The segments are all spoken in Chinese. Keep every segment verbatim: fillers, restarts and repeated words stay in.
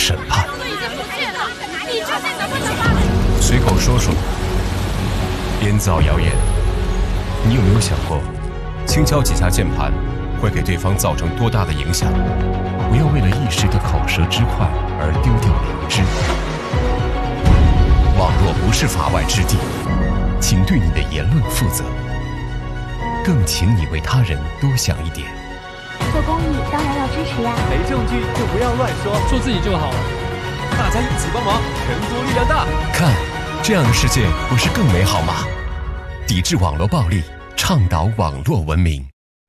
审判。随口说说，编造谣言。你有没有想过，轻敲几下键盘会给对方造成多大的影响？不要为了一时的口舌之快而丢掉良知。网络不是法外之地，请对你的言论负责，更请你为他人多想一点。 做公益当然要支持呀， 没证据就不要乱说， 做自己就好了。 大家一起帮忙，人多力量大。 看，这样的世界不是更美好吗？抵制网络暴力，倡导网络文明。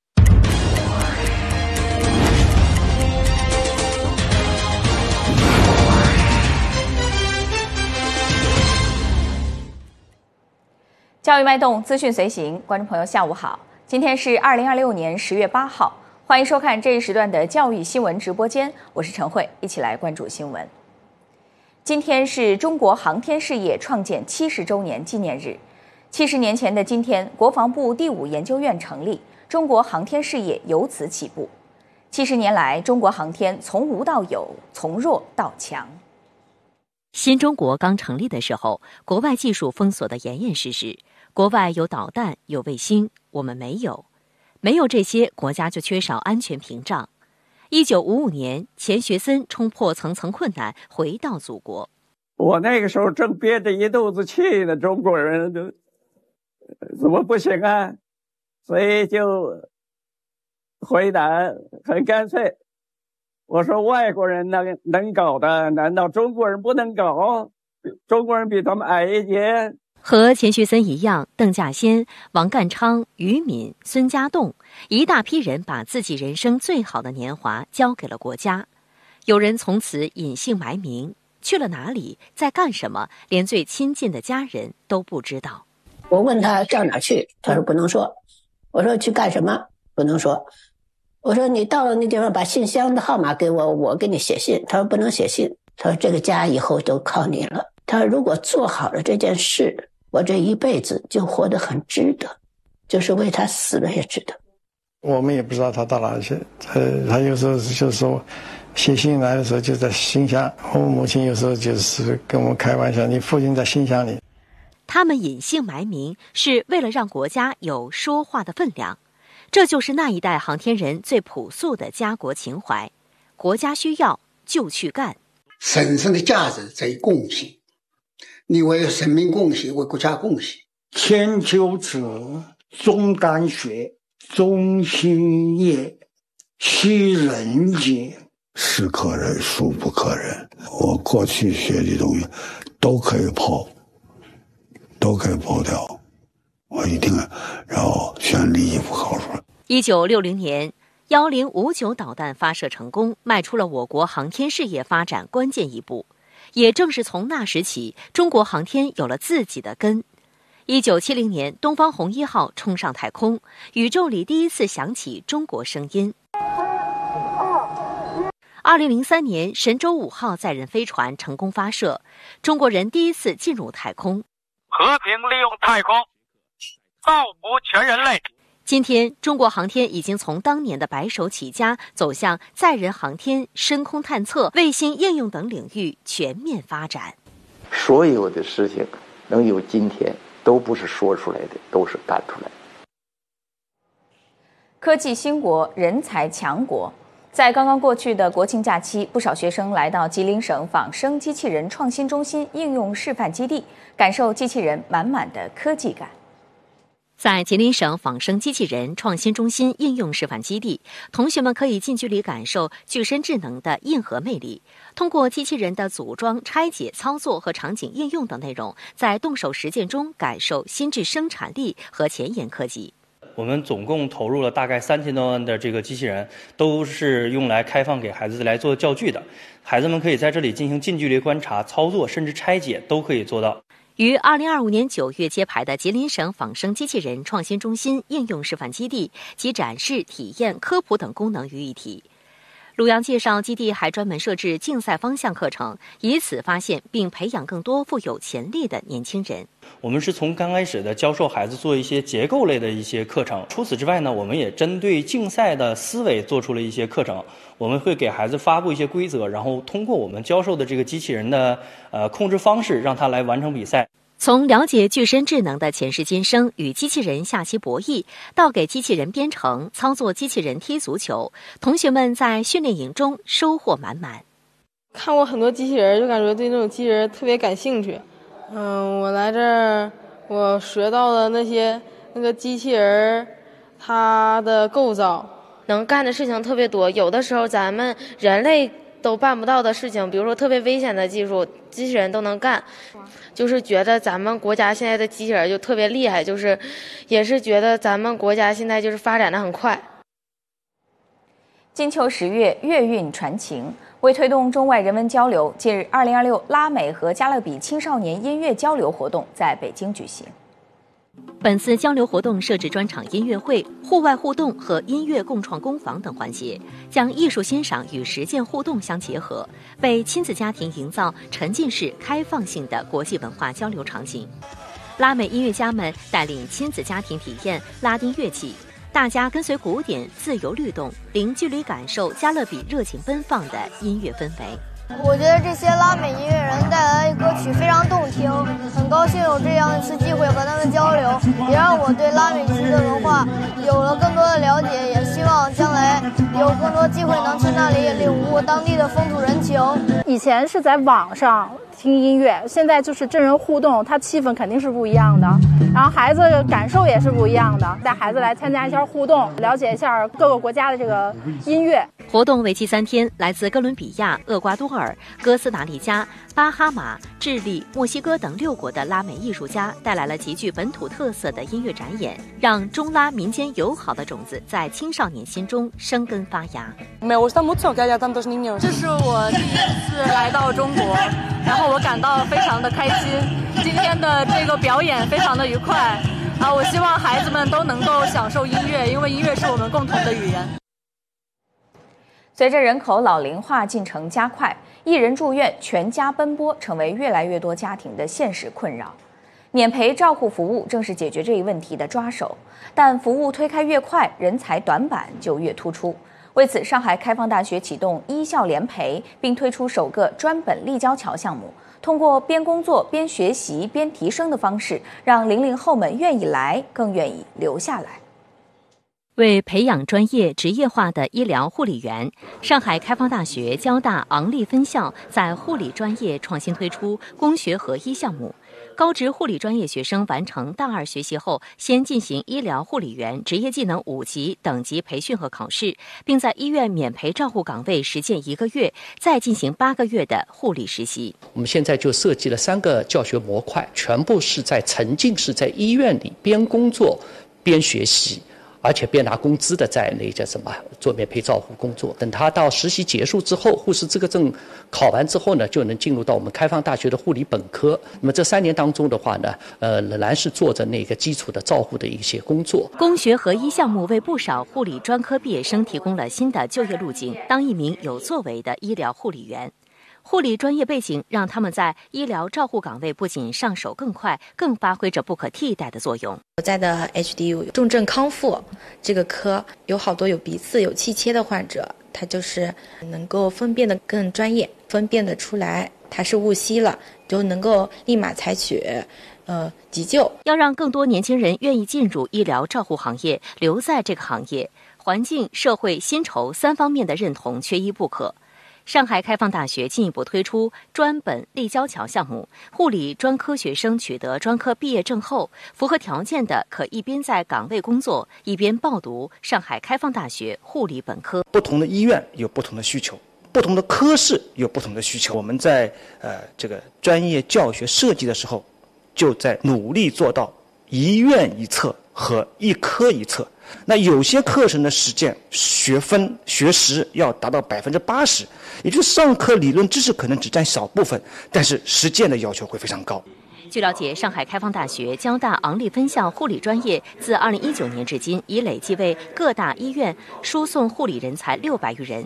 教育脉动，资讯随行，观众朋友下午好，今天是二零二六年十月八号，欢迎收看这一时段的教育新闻直播间，我是陈慧，一起来关注新闻。今天是中国航天事业创建七十周年纪念日。七十年前的今天，国防部第五研究院成立，中国航天事业由此起步。七十年来，中国航天从无到有，从弱到强。 新中国刚成立的时候，国外技术封锁得严严实实，国外有导弹，有卫星，我们没有。没有这些，国家就缺少安全屏障。一九五五年，钱学森冲破层层困难，回到祖国。 我那个时候正憋着一肚子气呢，中国人就怎么不行啊？所以就回答很干脆，我说外国人能能搞的，难道中国人不能搞？中国人比他们矮一截。 和钱学森一样，邓稼先、王淦昌、于敏、孙家栋一大批人把自己人生最好的年华交给了国家。有人从此隐姓埋名，去了哪里，在干什么，连最亲近的家人都不知道。 我问他到哪去，他说不能说。我说去干什么，不能说。我说你到了那地方把信箱的号码给我，我给你写信。他说不能写信，他说这个家以后都靠你了。他说如果做好了这件事，我这一辈子就活得很值得，就是为他死了也值得。 我们也不知道他到哪里去，他他有时候就是说写信来的时候就在信箱，我母亲有时候就是跟我开玩笑，你父亲在信箱里。 他们隐姓埋名是为了让国家有说话的分量，这就是那一代航天人最朴素的家国情怀。国家需要就去干。 神圣的价值在于贡献，你为生命贡献，为国家贡献。 千秋者，终敢学，忠心业，其人也。 是可忍，孰不可忍。我过去学的东西都可以抛，都可以抛掉。我一定要全力以赴考出来。 一九六零年，幺零五九导弹发射成功，迈出了我国航天事业发展关键一步。也正是从那时起，中国航天有了自己的根。一九七零年，东方红一号冲上太空，宇宙里第一次响起中国声音。二零零三年，神舟五号载人飞船成功发射，中国人第一次进入太空。 和平利用太空，造福全人类。 今天，中国航天已经从当年的白手起家，走向载人航天、深空探测、卫星应用等领域全面发展。 所有的事情能有今天，都不是说出来的，都是干出来的。 科技兴国，人才强国。在刚刚过去的国庆假期，不少学生来到吉林省仿生机器人创新中心应用示范基地，感受机器人满满的科技感。 在吉林省仿生机器人创新中心应用示范基地，同学们可以近距离感受具身智能的硬核魅力，通过机器人的组装、拆解、操作和场景应用等内容，在动手实践中感受心智生产力和前沿科技。 我们总共投入了大概三千多万的这个机器人，都是用来开放给孩子来做教具的。孩子们可以在这里进行近距离观察、操作，甚至拆解都可以做到。 于二零二五年九月揭牌的吉林省仿生机器人创新中心应用示范基地，集展示、体验、科普等功能于一体。 鲁阳介绍，基地还专门设置竞赛方向课程，以此发现并培养更多富有潜力的年轻人。 我们是从刚开始的教授孩子做一些结构类的一些课程，除此之外呢，我们也针对竞赛的思维做出了一些课程。我们会给孩子发布一些规则，然后通过我们教授的这个机器人的呃控制方式，让他来完成比赛。 从了解具身智能的前世今生与机器人下棋博弈，到给机器人编程、操作机器人踢足球，同学们在训练营中收获满满。 看过很多机器人，就感觉对那种机器人特别感兴趣。嗯，我来这儿，我学到了那些那个机器人它的构造， 能干的事情特别多。有的时候咱们人类都办不到的事情，比如说特别危险的技术，机器人都能干。就是觉得咱们国家现在的机器人就特别厉害，就是也是觉得咱们国家现在就是发展的很快。 金秋十月，月韵传情。为推动中外人文交流，近日二零二六拉美和加勒比青少年音乐交流活动在北京举行。 本次交流活动设置专场音乐会、户外互动和音乐共创工坊等环节，将艺术欣赏与实践互动相结合，为亲子家庭营造沉浸式、开放性的国际文化交流场景。拉美音乐家们带领亲子家庭体验拉丁乐器，大家跟随鼓点自由律动，零距离感受加勒比热情奔放的音乐氛围。 我觉得这些拉美音乐人带来的歌曲非常动听，很高兴有这样一次机会和他们交流，也让我对拉美族的文化有了更多的了解，也希望将来有更多机会能去那里领悟当地的风土人情。 以前是在网上听音乐，现在就是真人互动，它气氛肯定是不一样的，然后孩子感受也是不一样的。带孩子来参加一下互动，了解一下各个国家的这个音乐。 活动为期三天，来自哥伦比亚、厄瓜多尔、哥斯达黎加、巴哈马、智利、墨西哥等六国的拉美艺术家带来了极具本土特色的音乐展演，让中拉民间友好的种子在青少年心中生根发芽。 Me gusta mucho que haya tantos niños。这是我第一次来到中国，然后我感到非常的开心。今天的这个表演非常的愉快啊！我希望孩子们都能够享受音乐，因为音乐是我们共同的语言。 随着人口老龄化进程加快，一人住院全家奔波成为越来越多家庭的现实困扰。免陪照护服务正是解决这一问题的抓手，但服务推开越快，人才短板就越突出。为此，上海开放大学启动医校联培，并推出首个专本立交桥项目，通过边工作边学习边提升的方式，让零零后们愿意来，更愿意留下来。 为培养专业职业化的医疗护理员，上海开放大学交大昂立分校在护理专业创新推出工学合一项目。高职护理专业学生完成大二学习后，先进行医疗护理员职业技能五级等级培训和考试，并在医院免陪照护岗位实践一个月，再进行八个月的护理实习。 我们现在就设计了三个教学模块，全部是在沉浸式在医院里边工作边学习，而且边拿工资的在那叫什么做免陪照护工作。等他到实习结束之后，护士资格证考完之后呢，就能进入到我们开放大学的护理本科。那么这三年当中的话呢，呃，仍然是做着那个基础的照护的一些工作。 工学合一项目为不少护理专科毕业生提供了新的就业路径，当一名有作为的医疗护理员。护理专业背景让他们在医疗照护岗位不仅上手更快，更发挥着不可替代的作用。 我在的 H D U 重症康复这个科有好多有鼻刺、有气切的患者，他就是能够分辨得更专业，分辨得出来他是误吸了，就能够立马采取呃急救。 要让更多年轻人愿意进入医疗照护行业，留在这个行业，环境、社会、薪酬三方面的认同缺一不可。上海开放大学进一步推出专本立交桥项目，护理专科学生取得专科毕业证后，符合条件的可一边在岗位工作，一边报读上海开放大学护理本科。 不同的医院有不同的需求，不同的科室有不同的需求。我们在呃这个专业教学设计的时候，就在努力做到一院一策和一科一策。那有些课程的实践学分学时要达到百分之八十，也就是上课理论知识可能只占小部分，但是实践的要求会非常高。 据了解，上海开放大学交大昂立分校护理专业自二零一九年至今，已累计为各大医院输送护理人才六百余人。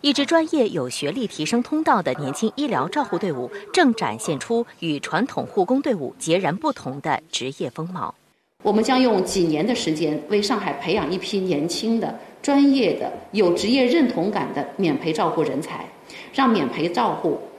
一支专业有学历提升通道的年轻医疗照护队伍，正展现出与传统护工队伍截然不同的职业风貌。 我们将用几年的时间，为上海培养一批年轻的、专业的、有职业认同感的免陪照护人才，让免陪照护